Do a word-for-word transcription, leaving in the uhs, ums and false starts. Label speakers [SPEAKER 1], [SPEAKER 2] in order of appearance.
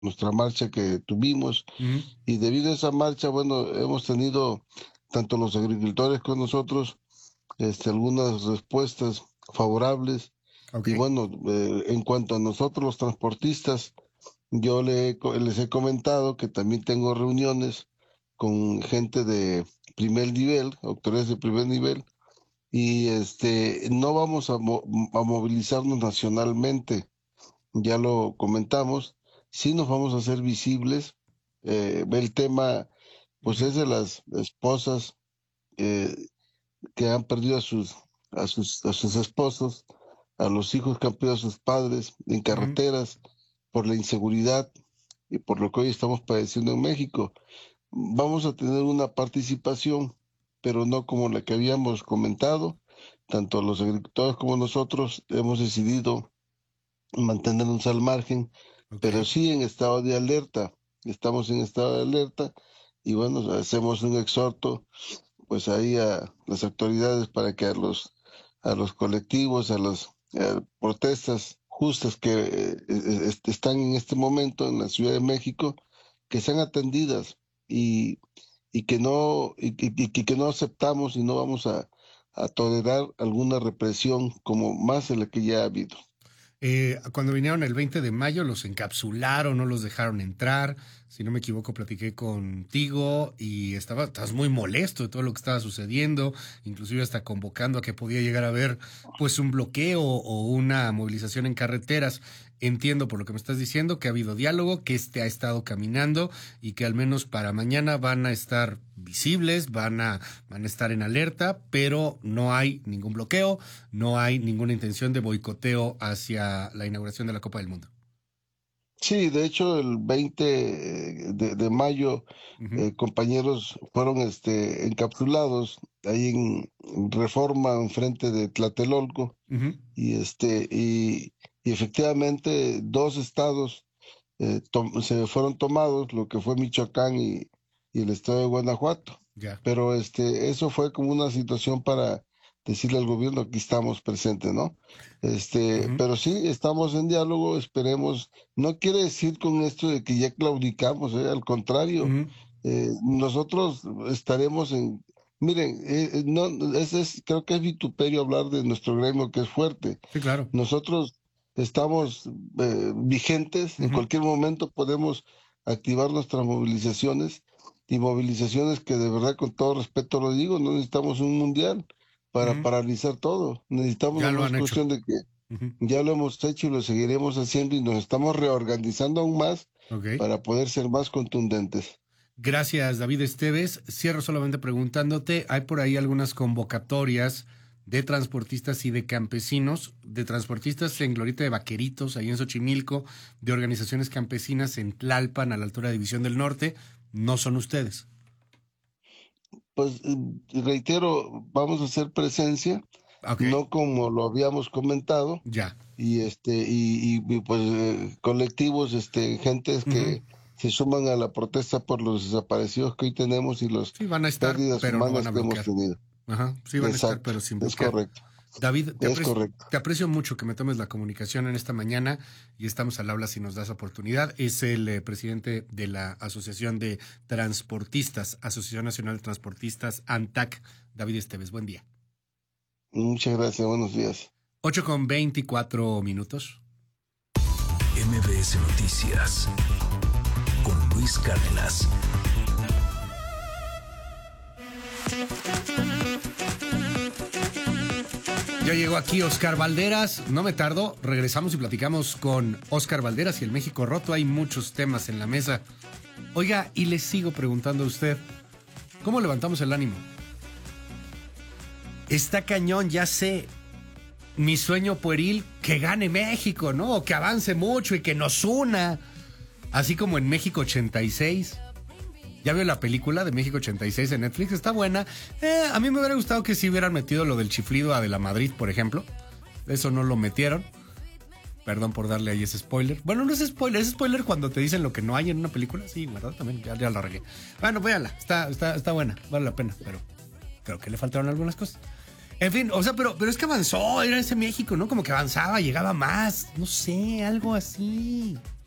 [SPEAKER 1] nuestra marcha que tuvimos.
[SPEAKER 2] Uh-huh.
[SPEAKER 1] Y debido a esa marcha, bueno, hemos tenido, tanto los agricultores como nosotros, este, algunas respuestas favorables. Y
[SPEAKER 2] Okay.
[SPEAKER 1] bueno, eh, en cuanto a nosotros los transportistas, yo le he co- les he comentado que también tengo reuniones con gente de primer nivel, autoridades de primer nivel, y este, no vamos a, mo- a movilizarnos nacionalmente, ya lo comentamos, sí nos vamos a hacer visibles. Eh, el tema, pues,
[SPEAKER 2] Uh-huh.
[SPEAKER 1] es de las esposas eh, que han perdido a sus, a sus, a sus esposos, a los hijos que han perdido a sus padres en
[SPEAKER 2] Uh-huh.
[SPEAKER 1] carreteras por la inseguridad y por lo que hoy estamos padeciendo en México. Vamos a tener una participación, pero no como la que habíamos comentado. Tanto los agricultores como nosotros hemos decidido mantenernos al margen, pero
[SPEAKER 2] Okay.
[SPEAKER 1] sí en estado de alerta. Estamos en estado de alerta y bueno, hacemos un exhorto pues ahí a las autoridades para que a los a los colectivos, a las eh, protestas justas que eh, eh, están en este momento en la Ciudad de México, que sean atendidas y, y que no y, y- y que no aceptamos y no vamos a, a tolerar alguna represión como más de la que ya ha habido.
[SPEAKER 2] Eh, cuando vinieron el veinte de mayo, los encapsularon, no los dejaron entrar. Si no me equivoco, platiqué contigo y estaba, estabas muy molesto de todo lo que estaba sucediendo, inclusive hasta convocando a que podía llegar a haber pues un bloqueo o una movilización en carreteras. Entiendo por lo que me estás diciendo que ha habido diálogo, que este ha estado caminando y que al menos para mañana van a estar visibles, van a, van a estar en alerta, pero no hay ningún bloqueo, no hay ninguna intención de boicoteo hacia la inauguración de la Copa del Mundo.
[SPEAKER 1] Sí, de hecho, el veinte de, de mayo,
[SPEAKER 2] Uh-huh.
[SPEAKER 1] eh, compañeros fueron este, encapsulados ahí en, en Reforma, enfrente de Tlatelolco,
[SPEAKER 2] Uh-huh.
[SPEAKER 1] y este y, y efectivamente dos estados eh, tom- se fueron tomados, lo que fue Michoacán y, y el estado de Guanajuato.
[SPEAKER 2] Ya.
[SPEAKER 1] Pero este eso fue como una situación para decirle al gobierno aquí estamos presentes, ¿no? Este,
[SPEAKER 2] Uh-huh.
[SPEAKER 1] pero sí estamos en diálogo, esperemos. No quiere decir con esto de que ya claudicamos, ¿eh? Al contrario,
[SPEAKER 2] Uh-huh.
[SPEAKER 1] eh, nosotros estaremos en. Miren, eh, eh, no, ese es, creo que es vituperio hablar de nuestro gremio que es fuerte.
[SPEAKER 2] Sí, claro.
[SPEAKER 1] Nosotros estamos eh, vigentes, en
[SPEAKER 2] Uh-huh.
[SPEAKER 1] cualquier momento podemos activar nuestras movilizaciones y movilizaciones que de verdad con todo respeto lo digo, no necesitamos un mundial para
[SPEAKER 2] Uh-huh.
[SPEAKER 1] paralizar todo, necesitamos
[SPEAKER 2] Ya lo
[SPEAKER 1] nomás
[SPEAKER 2] han hecho.
[SPEAKER 1] cuestión de que
[SPEAKER 2] Uh-huh.
[SPEAKER 1] ya lo hemos hecho y lo seguiremos haciendo y nos estamos reorganizando aún más
[SPEAKER 2] Ok.
[SPEAKER 1] para poder ser más contundentes.
[SPEAKER 2] Gracias, David Esteves. Cierro solamente preguntándote, ¿hay por ahí algunas convocatorias de transportistas y de campesinos, de transportistas en Glorieta de Vaqueritos, ahí en Xochimilco, de organizaciones campesinas en Tlalpan, a la altura de División del Norte? No son ustedes.
[SPEAKER 1] Pues eh, reitero, vamos a hacer presencia,
[SPEAKER 2] Ok,
[SPEAKER 1] no como lo habíamos comentado,
[SPEAKER 2] ya.
[SPEAKER 1] y este y, y, y, pues eh, colectivos, este gentes
[SPEAKER 2] Ujú.
[SPEAKER 1] que se suman a la protesta por los desaparecidos que hoy tenemos y las
[SPEAKER 2] Sí, van a estar,
[SPEAKER 1] pérdidas
[SPEAKER 2] pero no van
[SPEAKER 1] humanas
[SPEAKER 2] a
[SPEAKER 1] que hemos
[SPEAKER 2] bloquear.
[SPEAKER 1] tenido.
[SPEAKER 2] Ajá, sí van a estar,
[SPEAKER 1] Exacto,
[SPEAKER 2] pero sin
[SPEAKER 1] es
[SPEAKER 2] bloquear.
[SPEAKER 1] correcto,
[SPEAKER 2] David, te
[SPEAKER 1] es
[SPEAKER 2] aprecio,
[SPEAKER 1] correcto.
[SPEAKER 2] te aprecio mucho que me tomes la comunicación en esta mañana y estamos al habla si nos das oportunidad. Es el eh, presidente de la Asociación de Transportistas, Asociación Nacional de Transportistas, ANTAC, David Esteves. Buen día.
[SPEAKER 1] Muchas gracias, buenos días.
[SPEAKER 2] ocho con veinticuatro minutos.
[SPEAKER 3] M B S Noticias con Luis Cárdenas.
[SPEAKER 2] Ya llegó aquí Oscar Valderas, no me tardo, regresamos y platicamos con Oscar Valderas y el México roto. Hay muchos temas en la mesa. Oiga, y le sigo preguntando a usted, ¿cómo levantamos el ánimo? Está cañón, ya sé. Mi sueño pueril, que gane México, ¿no? O que avance mucho y que nos una. Así como en México ochenta y seis. ¿Ya vio la película de México ochenta y seis en Netflix? Está buena. Eh, a mí me hubiera gustado que si hubieran metido lo del chiflido a De La Madrid, por ejemplo. Eso no lo metieron. Perdón por darle ahí ese spoiler. Bueno, no es spoiler, es spoiler cuando te dicen lo que no hay en una película. Sí, ¿verdad? También ya, ya la regué. Bueno, véanla, está, está, está buena, vale la pena, pero creo que le faltaron algunas cosas. En fin, o sea, pero, pero es que avanzó, era ese México, ¿no? Como que avanzaba, llegaba más, no sé, algo así.